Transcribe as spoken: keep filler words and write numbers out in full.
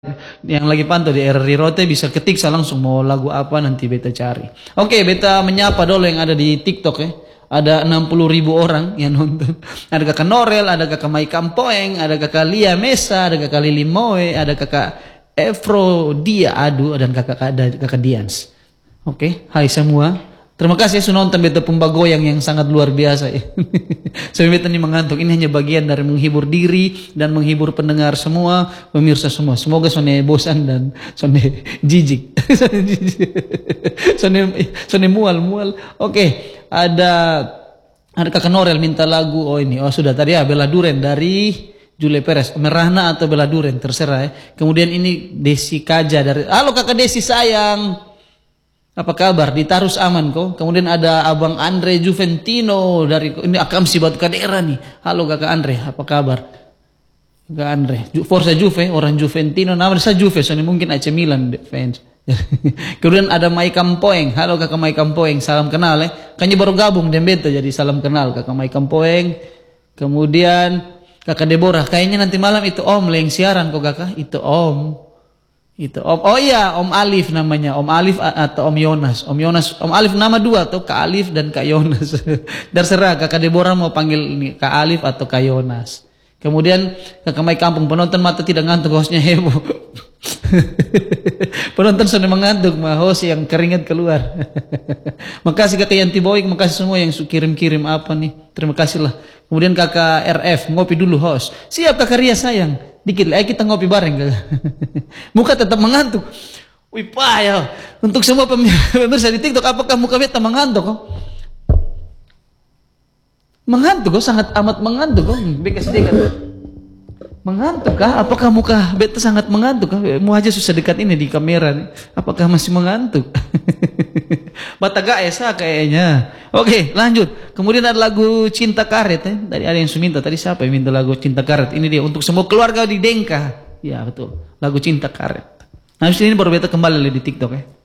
yang lagi pantau di R R I Rote bisa ketik saya langsung mau lagu apa nanti beta cari. Oke, beta menyapa dulu yang ada di TikTok ya. Ada enam puluh ribu orang yang nonton. Ada kakak Norel, ada kakak Mai Kampoeng, ada kakak Lia Mesa, ada kakak Lili Moe, ada kakak Efro Dia Adu, dan kakak ada kakak Dians. Oke, hai semua. Terima kasih ya sudah nonton beta pembagoyang yang sangat luar biasa ya. Sampai beta ini mengantuk. Ini hanya bagian dari menghibur diri dan menghibur pendengar semua, pemirsa semua. Semoga sone bosan dan sone jijik. sone sone mual mual. Oke, ada ada kakak Norel minta lagu. Oh ini, oh sudah tadi ya Bella Duren dari Jule Perez, Merahna atau Bella Duren terserah ya. Kemudian ini Desi Kaja dari, halo kakak Desi sayang. Apa kabar? Di Tarus aman kok. Kemudian ada Abang Andre Juventino dari ini Akam si Batu Kadera nih. Halo kakak Andre, apa kabar? Kakak Andre, Forza Juve, orang Juventino. Nama saya Juve, soalnya mungkin A C Milan fans. Kemudian ada Mai Kampoeng. Halo kakak Mai Kampoeng, salam kenal ya. Kayaknya baru gabung dan beta jadi salam kenal kakak Mai Kampoeng. Kemudian kakak Deborah. Kayaknya nanti malam itu Om yang siaran kok kakak. Itu Om. Itu Om, oh iya Om Alif namanya, Om Alif atau Om Yonas. Om Yonas, Om Alif nama dua tuh, Kak Alif dan Kak Yonas. Terserah kakak Deborah mau panggil ini Kak Alif atau Kak Yonas. Kemudian kakak Mai Kampung, penonton mata tidak ngantuk, hostnya heboh. Penonton sudah mengantuk, mah host yang keringat keluar. Makasih kakak Yanti Boy, makasih semua yang kirim-kirim apa nih. Terima kasih lah. Kemudian kakak R F, ngopi dulu host. Siap kakak Ria sayang. Dikit lah, kita ngopi bareng kakak. Muka tetap mengantuk. Wih payah. Untuk semua pemirsa di TikTok, apakah muka beta mengantuk kok? Mengantuk kok, sangat amat mengantuk kok. Beka sedikit. Mengantuk kah? Apakah muka beta sangat mengantuk kah? Mau aja susah dekat ini di kamera nih. Apakah masih mengantuk? Bataga Esa kayaknya. Oke, lanjut. Kemudian ada lagu Cinta Karet ya. Tadi ada yang minta. Tadi siapa yang minta lagu Cinta Karet? Ini dia untuk semua keluarga di Dengka. Ya betul. Lagu Cinta Karet. Nah, habis ini baru beta kembali di TikTok ya.